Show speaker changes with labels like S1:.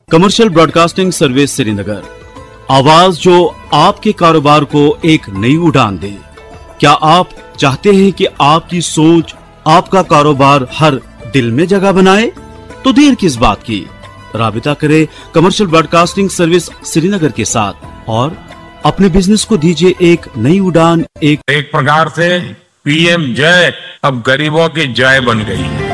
S1: Commercial broadcasting service Srinagar, आवाज जो आपके कारोबार को एक नई उड़ान दे। क्या आप चाहते हैं कि आपकी सोच आपका कारोबार हर दिल में जगह बनाए? तो देर किस बात की, राबिता करें कमर्शियल ब्रॉडकास्टिंग सर्विस श्रीनगर के साथ और अपने बिजनेस को दीजिए एक नई उड़ान। एक
S2: प्रकार से पीएम जय अब गरीबों की जय बन गई है।